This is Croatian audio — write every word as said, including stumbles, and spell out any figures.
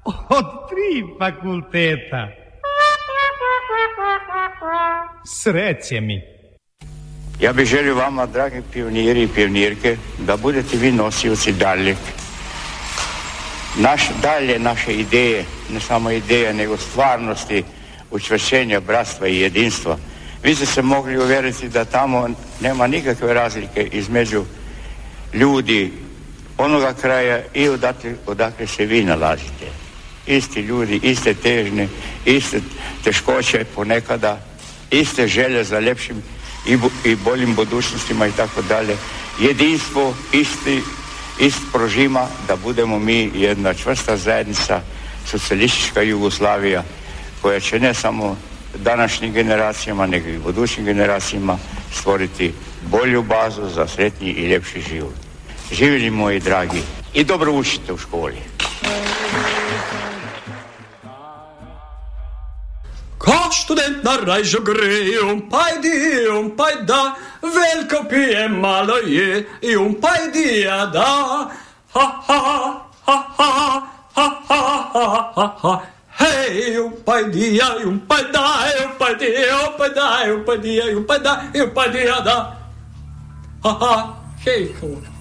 od tri fakulteta. Sreće mi. Ja bih želio vama, dragi pioniri i pionirke, da budete vi nosioci dalje. Naš, dalje naše ideje, ne samo ideje, nego stvarnosti, učvršćenja, bratstva i jedinstva. Vi ste se mogli uvjeriti da tamo nema nikakve razlike između ljudi onoga kraja i odakle, odakle se vi nalazite. Isti ljudi, iste težnje, iste teškoće ponekada, iste želje za ljepšim i, bu, i boljim budućnostima i tako dalje. Jedinstvo isti, ist prožima da budemo mi jedna čvrsta zajednica, socijalistička Jugoslavija, koja će ne samo današnjim generacijama, nego i budućim generacijama stvoriti bolju bazu za sretniji i ljepši život. Živjeli moji dragi i dobro učite u školi. Ko študent na rajžo gre, umpajdi, umpajda, veliko pije, malo je, i umpajdi, a da, ha, ha, ha, ha, ha, ha, ha, ha, ha. Hej, umpajdi, a umpajda, umpajdi, umpajda, umpajdi, umpajda, umpajdi, a da, ha, ha, hej,